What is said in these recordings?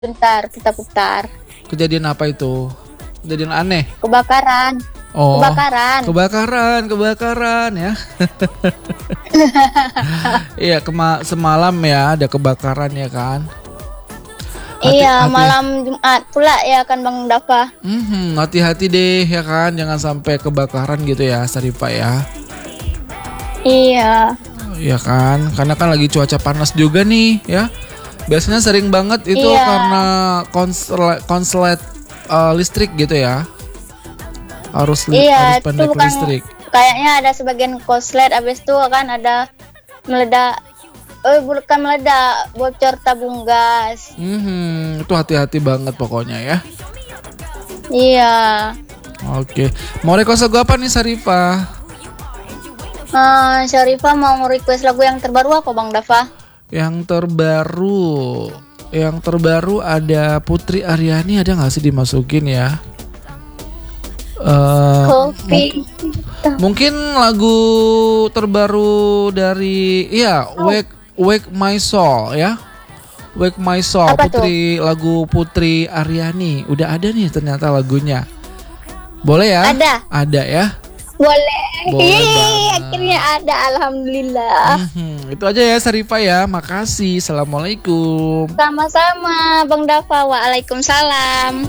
Bentar, kita putar. Kejadian apa itu? Kejadian aneh. Kebakaran. Oh, Kebakaran ya. Iya, semalam ya ada kebakaran ya kan. Iya, malam Jumat pula ya kan Bang Dafa. Hati-hati deh ya kan, jangan sampai kebakaran gitu ya, Sarifah ya. Iya. Iya kan, karena kan lagi cuaca panas juga nih ya. Biasanya sering banget itu karena konslet listrik gitu ya. Harus pendek kan, listrik. Kayaknya ada sebagian konslet, abis itu kan ada meledak. Bukan meledak, bocor tabung gas. Itu hati-hati banget pokoknya ya. Iya. Oke, mau request lagu apa nih Sarifah? Syarifah mau request lagu yang terbaru apa Bang Dafa? Yang terbaru ada Putri Aryani, ada nggak sih dimasukin ya? Mungkin lagu terbaru dari Wake My Soul ya. Wake My Soul. Apa lagu Putri Aryani. Udah ada nih ternyata lagunya. Boleh ya? Ada ya? Boleh akhirnya ada, alhamdulillah. Itu aja ya Sarifah ya. Makasih. Assalamualaikum. Sama-sama Bang Dafa. Waalaikumsalam.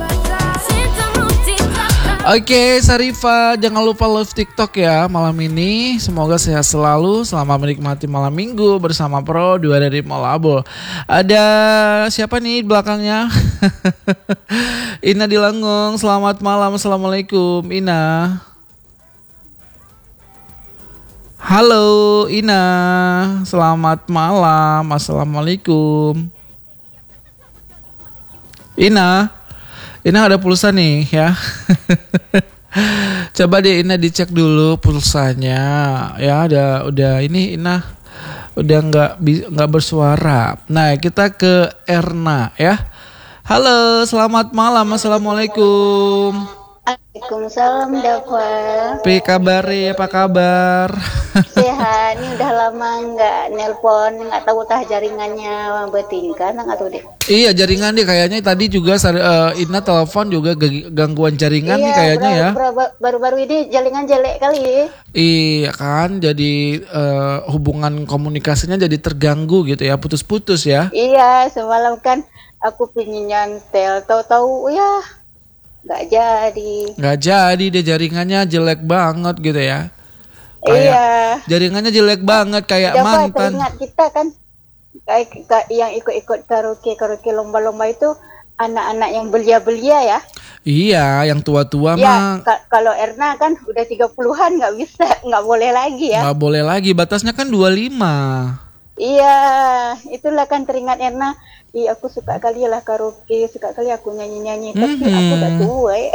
Oke, Sarifah, jangan lupa love TikTok ya malam ini. Semoga sehat selalu selama menikmati malam minggu bersama Pro 2 dari Malabo. Ada siapa nih di belakangnya? Ina di Langgong. Selamat malam. Assalamualaikum Ina. Halo Ina. Selamat malam. Assalamualaikum Ina ada pulsa nih ya. Coba deh Ina dicek dulu pulsanya. Ya udah ini Ina udah nggak bersuara. Nah, kita ke Erna ya. Halo, selamat malam. Assalamualaikum. Waalaikumsalam Dafa. Apa kabar? Sehat, ini udah lama nggak nelpon, nggak tahu jaringannya bertingkat, nggak tahu deh. Iya, jaringan deh kayaknya tadi juga Ina telepon juga gangguan jaringan nih kayaknya ya. Baru-baru ini jaringan jelek kali. Iya kan, jadi hubungan komunikasinya jadi terganggu gitu ya, putus-putus ya. Iya, semalam kan aku pingin nyantel, tahu-tahu ya nggak jadi deh, jaringannya jelek banget gitu ya. Iya. Jaringannya jelek banget kayak mantan. Ingat kita kan kayak yang ikut-ikut karaoke lomba-lomba itu anak-anak yang belia-belia ya. Iya, yang tua-tua mah. Kalau Erna kan udah 30-an nggak boleh lagi ya. Nggak boleh lagi, batasnya kan 25. Iya, itulah kan teringat Erna. Aku suka kali lah karaoke, suka kali aku nyanyi-nyanyi, tapi aku udah tua ya.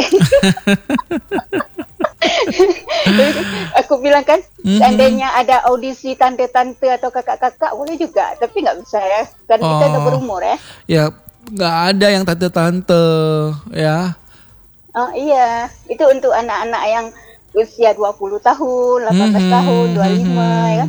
Aku bilang kan, seandainya ada audisi tante-tante atau kakak-kakak boleh juga, tapi nggak bisa ya, kan kita udah berumur ya. Ya, nggak ada yang tante-tante ya. Oh iya, itu untuk anak-anak yang usia 20 tahun, 18 tahun, 25 ya.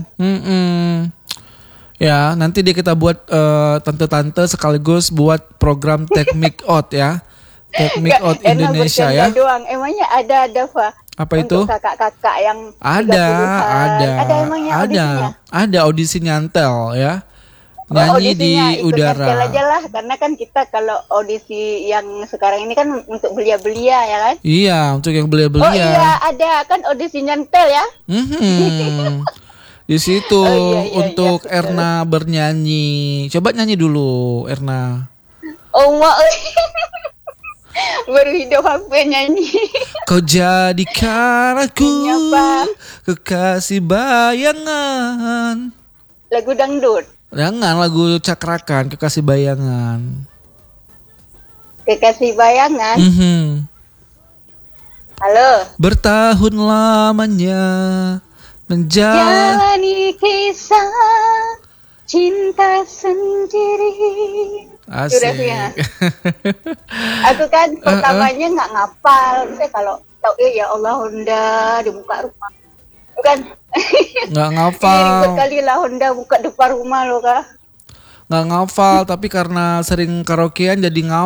Ya, nanti kita buat tante-tante sekaligus buat program Take Me Out ya. Take Me Out Indonesia ya. Doang. Emangnya ada Pak? Apa itu? Untuk kakak-kakak yang ada emangnya audisinya? Ada audisi nyantel ya. Nyanyi di udara. Nyantel aja lah, karena kan kita kalau audisi yang sekarang ini kan untuk belia-belia ya kan? Iya, untuk yang belia-belia. Oh iya, ada kan audisi nyantel ya. Di situ untuk Erna bernyanyi. Coba nyanyi dulu Erna. Oh mak. Baru hidup HP nyanyi. Kau jadikan aku kekasih bayangan. Lagu dangdut. Jangan, lagu cakrakan, kekasih bayangan. Kekasih bayangan. Halo. Bertahun lamanya menjalani kisah cinta sendiri. Asik. Aku kan pertamanya nggak ngapal. Saya kalau tahu ya Allah Honda dibuka rumah, bukan? Nggak ngapal. Ribet kali lah Honda buka depan rumah lo kah? nggak ngafal tapi karena sering karaokean jadi ngafal